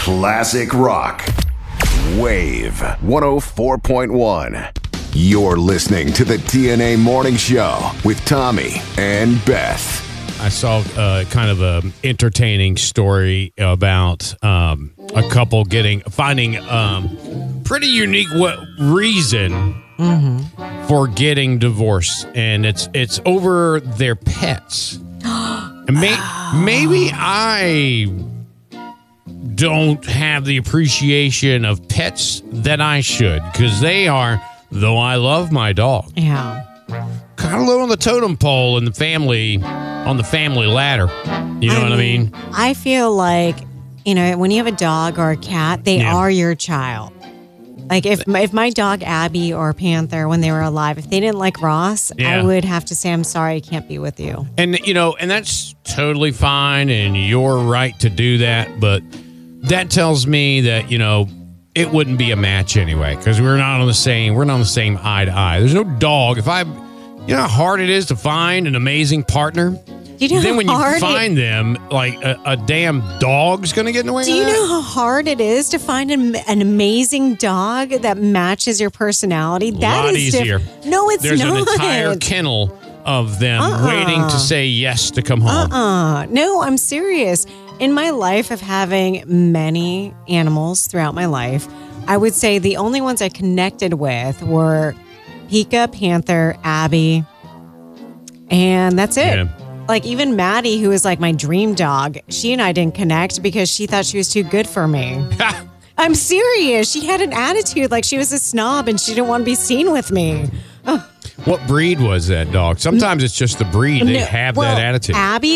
Classic rock. Wave 104.1. You're listening to the TNA Morning Show with Tommy and Beth. I saw kind of a entertaining story about a couple finding pretty unique reason for getting divorced, and it's over their pets. And maybe I don't have the appreciation of pets that I should, because they are, though I love my dog, kind of low on the totem pole in the family, on the family ladder. You know what I mean? I feel like, when you have a dog or a cat, they are your child. Like if my dog Abby or Panther, when they were alive, if they didn't like Ross, I would have to say, I'm sorry, I can't be with you. And, and that's totally fine, and you're right to do that. But that tells me that, it wouldn't be a match anyway, because we're not on the same eye to eye. There's no dog. You know how hard it is to find an amazing partner? Then when you find them, like a damn dog's going to get in the way of that? Do you know how hard it is to find an amazing dog that matches your personality? That is easier. No, it's There's not. There's an entire kennel of them waiting to say yes to come home. No, I'm serious. In my life of having many animals throughout my life, I would say the only ones I connected with were Pika, Panther, Abby, and that's it. Yeah. Like even Maddie, who is like my dream dog, she and I didn't connect because she thought she was too good for me. I'm serious. She had an attitude like she was a snob and she didn't want to be seen with me. What breed was that dog? Sometimes it's just the breed. They have that attitude.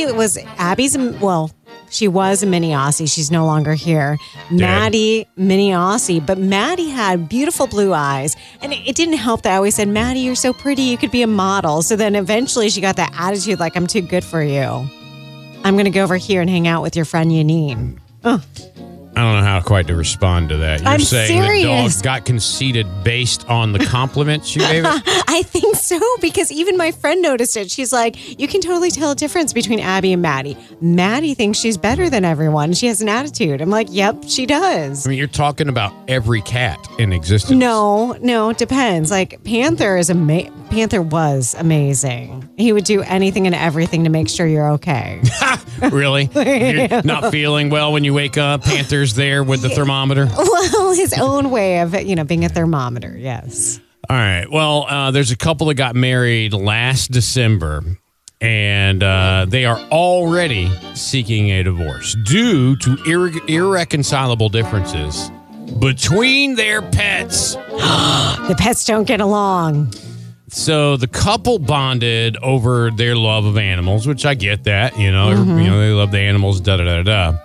She was a mini Aussie. She's no longer here. Dead. Maddie, mini Aussie. But Maddie had beautiful blue eyes. And it didn't help that I always said, Maddie, you're so pretty. You could be a model. So then eventually she got that attitude like, I'm too good for you. I'm going to go over here and hang out with your friend Yanine. I don't know how quite to respond to that. You're saying serious. the dog got conceited based on the compliments you gave it? I think so, because even my friend noticed it. She's like, you can totally tell a difference between Abby and Maddie. Maddie thinks she's better than everyone. She has an attitude. I'm like, yep, she does. I mean, you're talking about every cat in existence. No, it depends. Like Panther was amazing. He would do anything and everything to make sure you're okay. Really? You're not feeling well when you wake up? Panther's there with the thermometer? Well, his own way of, being a thermometer, yes. All right. Well, there's a couple that got married last December, and they are already seeking a divorce due to irreconcilable differences between their pets. The pets don't get along. So the couple bonded over their love of animals, which I get that, they love the animals, da-da-da-da.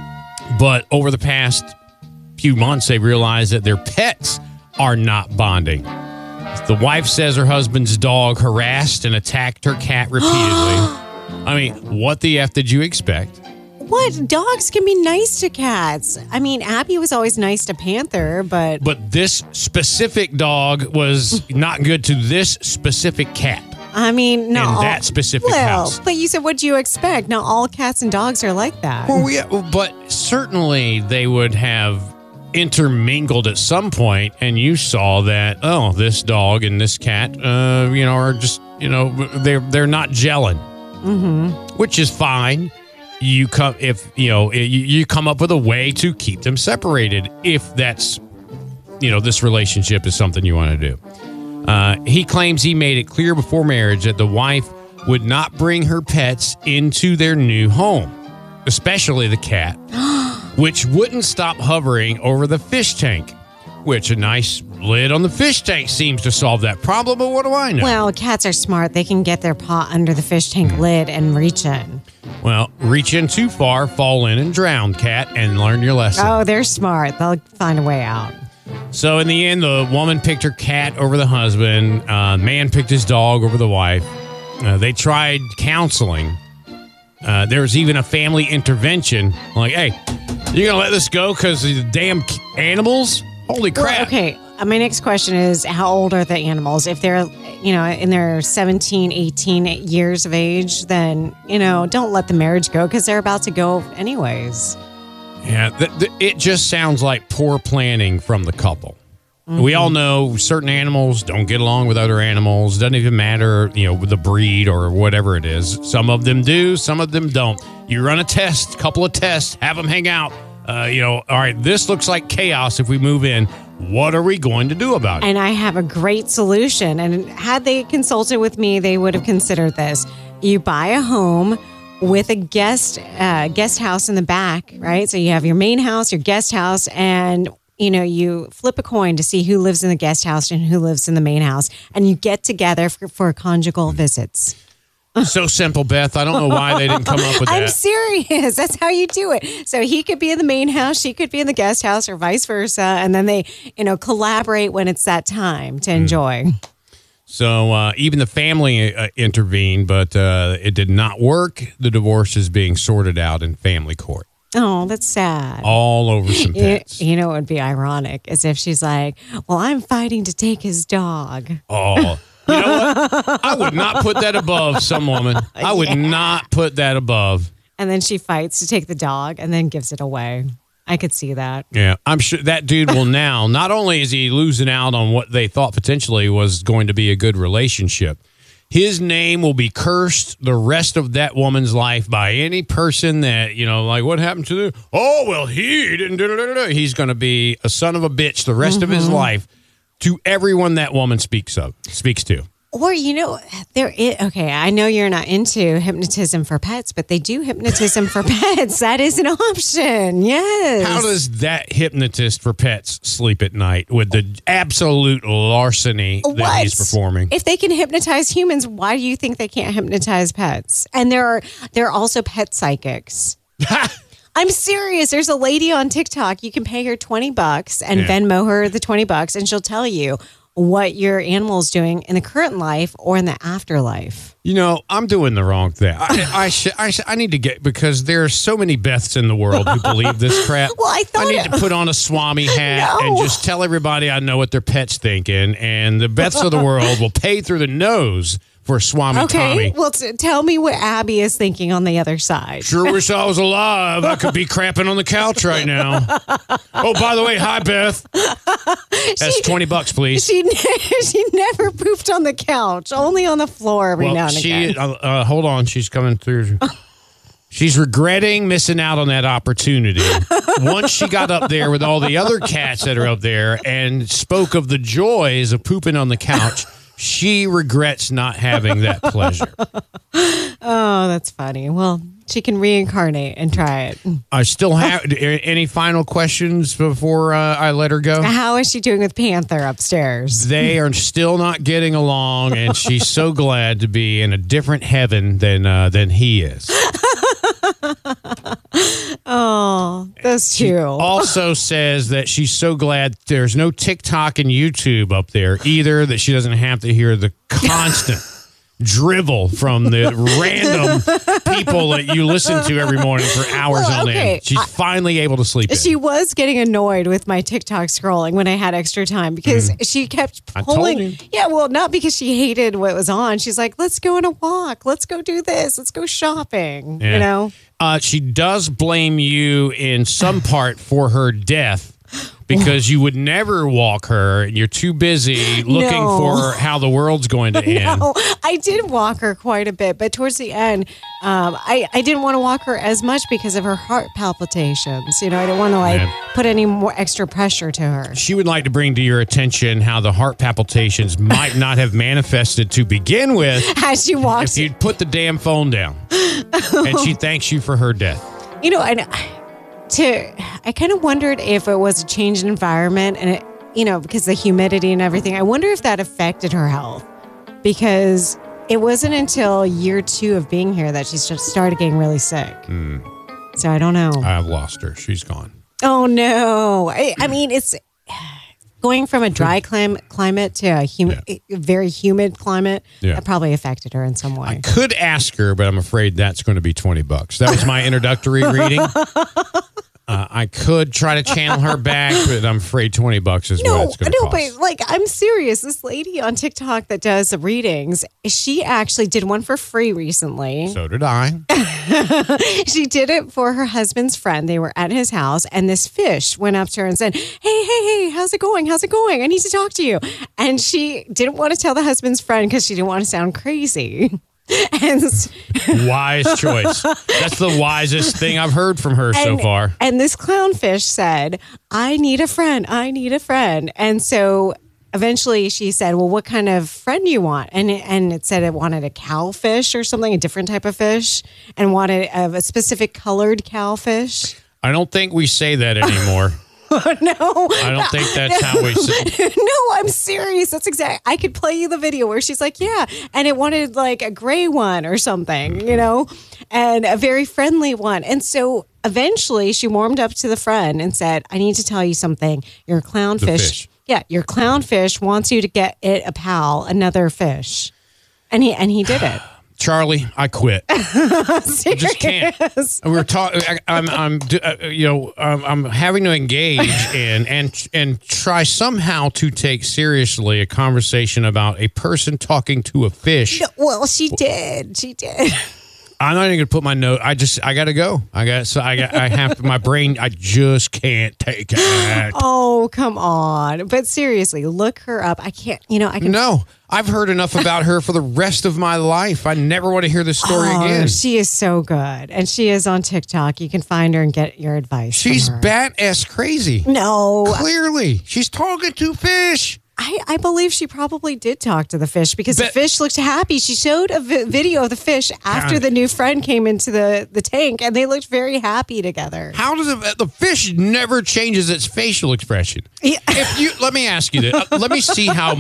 But over the past few months, they realized that their pets are not bonding. The wife says her husband's dog harassed and attacked her cat repeatedly. I mean, what the F did you expect? What? Dogs can be nice to cats. I mean, Abby was always nice to Panther, but... But this specific dog was not good to this specific cat. I mean, no. In that specific house. But you said, what'd you expect? Not all cats and dogs are like that. Well, yeah, but certainly they would have intermingled at some point, and you saw that, this dog and this cat, are just, they're not gelling, which is fine. You come you come up with a way to keep them separated if that's this relationship is something you want to do. He claims he made it clear before marriage that the wife would not bring her pets into their new home, especially the cat, which wouldn't stop hovering over the fish tank, which a nice lid on the fish tank seems to solve that problem, but what do I know? Well, cats are smart. They can get their paw under the fish tank lid and reach in. Well, reach in too far, fall in and drown, cat, and learn your lesson. Oh, they're smart. They'll find a way out. So in the end, the woman picked her cat over the husband. Man picked his dog over the wife. They tried counseling. There was even a family intervention. Like, hey, you going to let this go because of the damn animals? Holy crap. Well, okay. My next question is, how old are the animals? If they're, in their 17, 18 years of age, then, don't let the marriage go because they're about to go anyways. Yeah, it just sounds like poor planning from the couple. We all know certain animals don't get along with other animals. Doesn't even matter, with the breed or whatever it is. Some of them do, some of them don't. You run a couple of tests, have them hang out. All right, this looks like chaos if we move in. What are we going to do about it? And I have a great solution. And had they consulted with me, they would have considered this. You buy a home with a guest house in the back, right? So you have your main house, your guest house, and you flip a coin to see who lives in the guest house and who lives in the main house, and you get together for conjugal visits. So simple, Beth. I don't know why they didn't come up with that. I'm serious. That's how you do it. So he could be in the main house, she could be in the guest house, or vice versa, and then they, collaborate when it's that time to enjoy. So even the family intervened, but it did not work. The divorce is being sorted out in family court. Oh, that's sad. All over some pets. What would be ironic is if she's like, well, I'm fighting to take his dog. Oh, you know what? I would not put that above some woman. I would not put that above. And then she fights to take the dog and then gives it away. I could see that. Yeah, I'm sure that dude will now, not only is he losing out on what they thought potentially was going to be a good relationship, his name will be cursed the rest of that woman's life by any person that, what happened to the, he didn't do. He's going to be a son of a bitch the rest of his life to everyone that woman speaks to. Or, okay, I know you're not into hypnotism for pets, but they do hypnotism for pets. That is an option. Yes. How does that hypnotist for pets sleep at night with the absolute larceny that he's performing? If they can hypnotize humans, why do you think they can't hypnotize pets? And there are also pet psychics. I'm serious. There's a lady on TikTok. You can pay her $20 and Venmo her the $20, and she'll tell you what your animal is doing in the current life or in the afterlife. I'm doing the wrong thing. I need to get, because there are so many Beths in the world who believe this crap. Well, I need to put on a Swami hat and just tell everybody I know what their pet's thinking, and the Beths of the world will pay through the nose for Swami Tommy. Well, tell me what Abby is thinking on the other side. Sure wish I was alive. I could be crapping on the couch right now. Oh, by the way, hi, Beth. That's $20, please. She never pooped on the couch, only on the floor every now and again. Hold on. She's coming through. She's regretting missing out on that opportunity. Once she got up there with all the other cats that are up there and spoke of the joys of pooping on the couch, she regrets not having that pleasure. Oh, that's funny. Well, she can reincarnate and try it. I still have any final questions before I let her go? How is she doing with Panther upstairs? They are still not getting along, and she's so glad to be in a different heaven than he is. Oh, those two. She also says that she's so glad there's no TikTok and YouTube up there either, that she doesn't have to hear the constant drivel from the random people that you listen to every morning for hours on end. She's finally able to sleep in. She was getting annoyed with my TikTok scrolling when I had extra time because she kept pulling. I told you. Yeah, well, not because she hated what was on. She's like, let's go on a walk. Let's go do this. Let's go shopping. Yeah. She does blame you in some part for her death, because you would never walk her and you're too busy looking for how the world's going to end. No, I did walk her quite a bit, but towards the end, I didn't want to walk her as much because of her heart palpitations. I didn't want to put any more extra pressure to her. She would like to bring to your attention how the heart palpitations might not have manifested to begin with as she walks. If you'd put the damn phone down. And she thanks you for her death. I kind of wondered if it was a change in environment and because the humidity and everything. I wonder if that affected her health, because it wasn't until year 2 of being here that she started getting really sick. So I don't know. I've lost her. She's gone. Oh no. I mean, it's going from a dry climate to a very humid climate. That probably affected her in some way. I could ask her, but I'm afraid that's going to be $20. That was my introductory reading. I could try to channel her back, but I'm afraid $20 is what it's going to cost. But like, I'm serious. This lady on TikTok that does the readings, she actually did one for free recently. So did I. She did it for her husband's friend. They were at his house, and this fish went up to her and said, hey, how's it going? How's it going? I need to talk to you. And she didn't want to tell the husband's friend because she didn't want to sound crazy. And wise choice. That's the wisest thing I've heard from her so far. And this clownfish said, I need a friend. And so eventually she said, well, what kind of friend do you want? And it said it wanted a cowfish or something, a different type of fish, and wanted a specific colored cowfish. I don't think we say that anymore. No. I don't think that's how we say. No, I'm serious. That's exact. I could play you the video where she's like, yeah, and it wanted like a gray one or something, and a very friendly one. And so eventually she warmed up to the friend and said, I need to tell you something. Your clownfish. Yeah, your clownfish wants you to get it a pal, another fish. And he did it. Charlie, I quit. I just can't. We're talking. I'm having to engage and try somehow to take seriously a conversation about a person talking to a fish. Well, she did. I'm not even gonna put my note. I got to go. I have my brain. I just can't take it. Oh, come on! But seriously, look her up. I can't. I can. No, I've heard enough about her for the rest of my life. I never want to hear this story again. She is so good, and she is on TikTok. You can find her and get your advice. She's bat-ass crazy. No, clearly she's talking to fish. I believe she probably did talk to the fish because the fish looked happy. She showed a video of the fish after the new friend came into the tank, and they looked very happy together. How does the fish never changes its facial expression? Yeah. Let me ask you this. Let me see how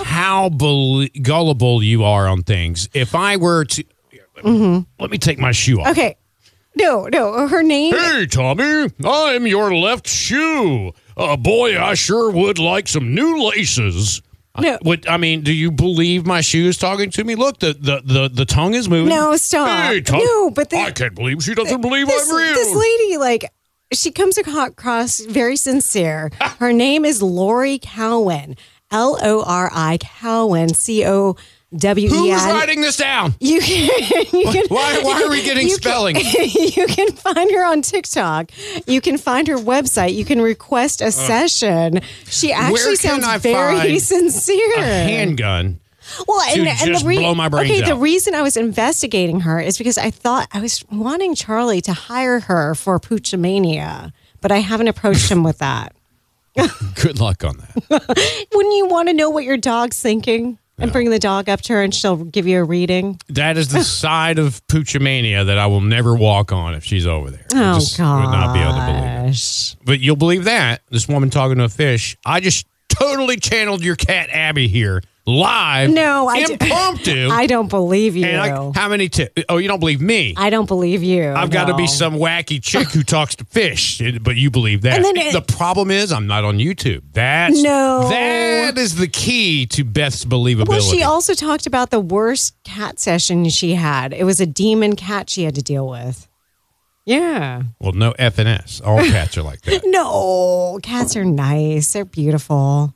gullible you are on things. If I were to, let me take my shoe off. Okay. No, her name. Hey, Tommy, I'm your left shoe. Boy, I sure would like some new laces. No. Do you believe my shoe is talking to me? Look, the tongue is moving. No, stop. Hey, Tom, no, but I can't believe she doesn't believe I'm real. This lady, she comes across very sincere. Her name is Lori Cowan. Lori Cowan. COWEN. Who's writing this down? You can, why are we getting spelling? You can find her on TikTok. You can find her website. You can request a session. She actually sounds very sincere. A handgun. Well, and blow my brains out. The reason I was investigating her is because I thought I was wanting Charlie to hire her for Poochomania, but I haven't approached him with that. Good luck on that. Wouldn't you want to know what your dog's thinking? And bring the dog up to her and she'll give you a reading. That is the side of Poochomania that I will never walk on if she's over there. Oh, gosh. Would not be able to believe it. But you'll believe that. This woman talking to a fish. I just totally channeled your cat Abby here. Live. No, impromptu. I don't believe you. And how many tips? Oh, you don't believe me? I don't believe you. I've got to be some wacky chick who talks to fish, but you believe that. The problem is I'm not on YouTube. That is the key to Beth's believability. Well, she also talked about the worst cat session she had. It was a demon cat she had to deal with. Yeah. Well, no FNS. All cats are like that. No, cats are nice. They're beautiful.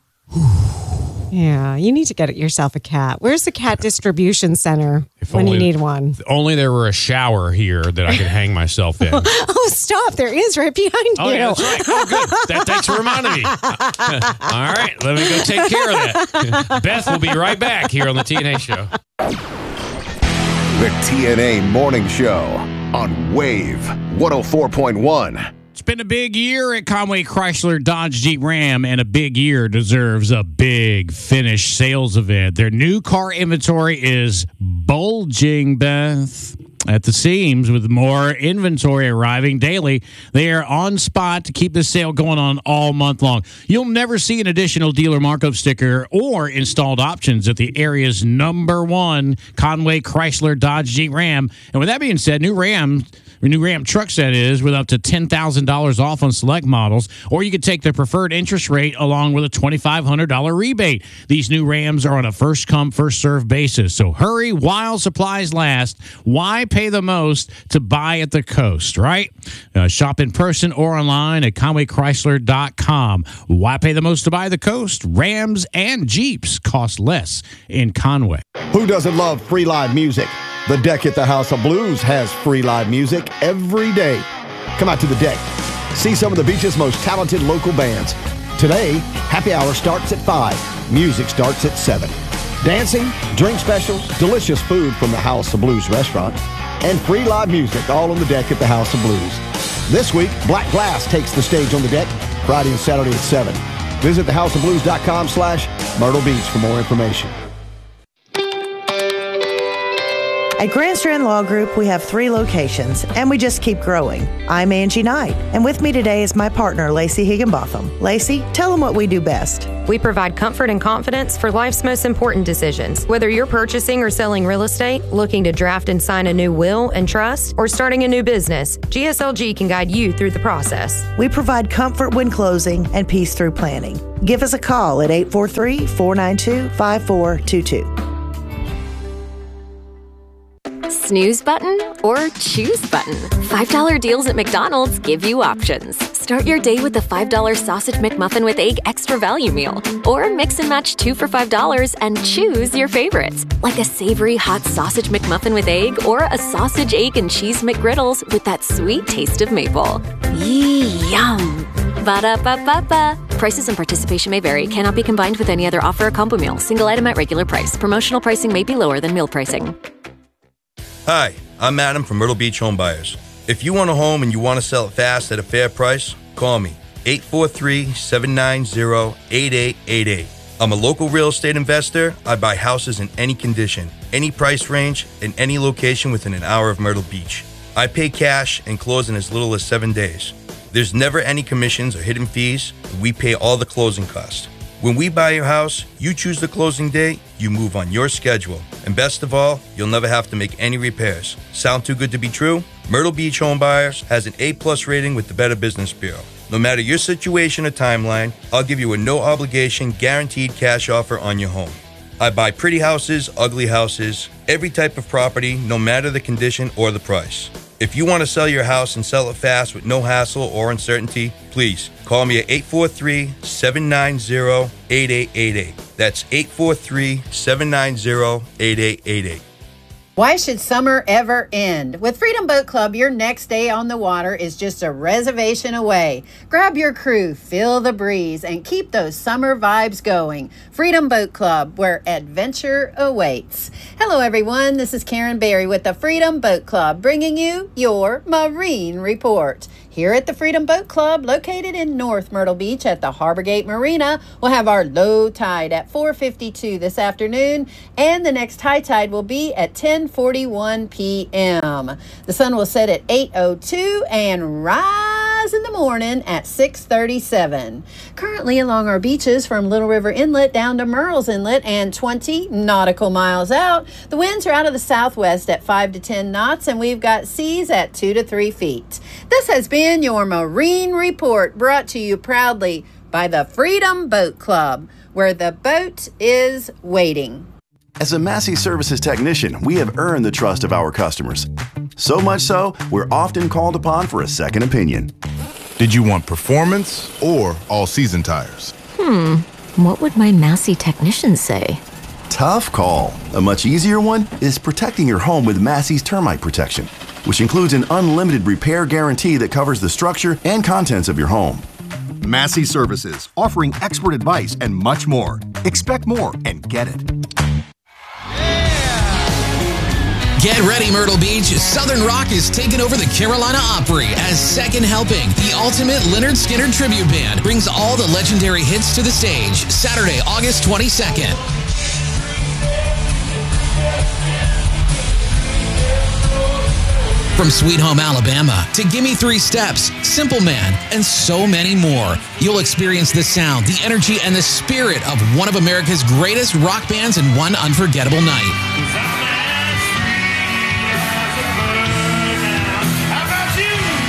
Yeah, you need to get yourself a cat. Where's the cat distribution center when you need one? If only there were a shower here that I could hang myself in. Oh, stop. There is right behind you. Oh, yeah, that's right. Oh, good. Thanks for reminding me. All right, let me go take care of that. Beth will be right back here on the TNA Show. The TNA Morning Show on Wave 104.1. It's been a big year at Conway Chrysler Dodge Jeep Ram, and a big year deserves a big finish sales event. Their new car inventory is bulging, Beth, at the seams with more inventory arriving daily. They are on spot to keep the sale going on all month long. You'll never see an additional dealer markup sticker or installed options at the area's #1 Conway Chrysler Dodge Jeep Ram. And with that being said, new Ram Your new Ram truck set is, with up to $10,000 off on select models, or you could take the preferred interest rate along with a $2,500 rebate. These new Rams are on a first-come, first-served basis, so hurry while supplies last. Why pay the most to buy at the coast, right? Shop in person or online at ConwayChrysler.com. Why pay the most to buy the coast? Rams and Jeeps cost less in Conway. Who doesn't love free live music? The Deck at the House of Blues has free live music every day. Come out to the Deck. See some of the beach's most talented local bands. Today, happy hour starts at 5. Music starts at 7. Dancing, drink specials, delicious food from the House of Blues restaurant, and free live music all on the Deck at the House of Blues. This week, Black Glass takes the stage on the Deck, Friday and Saturday at 7. Visit thehouseofblues.com/Myrtle Beach for more information. At Grand Strand Law Group, we have 3 locations, and we just keep growing. I'm Angie Knight, and with me today is my partner, Lacey Higginbotham. Lacey, tell them what we do best. We provide comfort and confidence for life's most important decisions. Whether you're purchasing or selling real estate, looking to draft and sign a new will and trust, or starting a new business, GSLG can guide you through the process. We provide comfort when closing and peace through planning. Give us a call at 843-492-5422. Snooze button or choose button? $5 deals at McDonald's give you options. Start your day with the $5 Sausage McMuffin with Egg Extra Value Meal. Or mix and match 2 for $5 and choose your favorites, like a savory hot Sausage McMuffin with egg or a sausage, egg, and cheese McGriddles with that sweet taste of maple. Yum! Ba-da-ba-ba-ba. Prices and participation may vary. Cannot be combined with any other offer or combo meal. Single item at regular price. Promotional pricing may be lower than meal pricing. Hi, I'm Adam from Myrtle Beach Home Buyers. If you want a home and you want to sell it fast at a fair price, call me, 843-790-8888. I'm a local real estate investor. I buy houses in any condition, any price range, in any location within an hour of Myrtle Beach. I pay cash and close in as little as 7 days. There's never any commissions or hidden fees. We pay all the closing costs. When we buy your house, you choose the closing date, you move on your schedule. And best of all, you'll never have to make any repairs. Sound too good to be true? Myrtle Beach Home Buyers has an A+ rating with the Better Business Bureau. No matter your situation or timeline, I'll give you a no-obligation, guaranteed cash offer on your home. I buy pretty houses, ugly houses, every type of property, no matter the condition or the price. If you want to sell your house and sell it fast with no hassle or uncertainty, please call me at 843-790-8888. That's 843-790-8888. Why should summer ever end? With Freedom Boat Club, your next day on the water is just a reservation away. Grab your crew, feel the breeze, and keep those summer vibes going. Freedom Boat Club, where adventure awaits. Hello, everyone. This is Karen Berry with the Freedom Boat Club, bringing you your Marine Report. Here at the Freedom Boat Club, located in North Myrtle Beach at the Harbor Gate Marina, we'll have our low tide at 4:52 this afternoon, and the next high tide will be at 10:41 p.m. The sun will set at 8:02 and rise in the morning at 6:37. Currently along our beaches from Little River Inlet down to Murrells Inlet and 20 nautical miles out, the winds are out of the southwest at 5 to 10 knots, and we've got seas at 2 to 3 feet. This has been your Marine Report, brought to you proudly by the Freedom Boat Club, where the boat is waiting. As a Massey Services technician, we have earned the trust of our customers. So much so, we're often called upon for a second opinion. Did you want performance or all-season tires? What would my Massey technician say? Tough call. A much easier one is protecting your home with Massey's termite protection, which includes an unlimited repair guarantee that covers the structure and contents of your home. Massey Services, offering expert advice and much more. Expect more and get it. Get ready, Myrtle Beach. Southern Rock is taking over the Carolina Opry as Second Helping. The ultimate Lynyrd Skynyrd tribute band brings all the legendary hits to the stage Saturday, August 22nd. From Sweet Home Alabama to Gimme 3 Steps, Simple Man, and so many more. You'll experience the sound, the energy, and the spirit of one of America's greatest rock bands in one unforgettable night.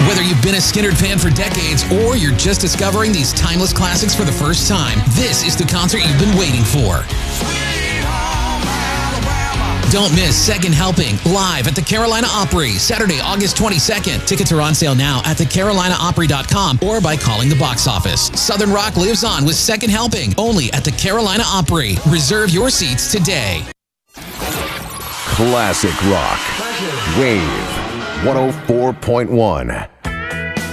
Whether you've been a Skynyrd fan for decades or you're just discovering these timeless classics for the first time, this is the concert you've been waiting for. Don't miss Second Helping live at the Carolina Opry, Saturday, August 22nd. Tickets are on sale now at thecarolinaopry.com or by calling the box office. Southern Rock lives on with Second Helping, only at the Carolina Opry. Reserve your seats today. Classic rock. Wave 104.1.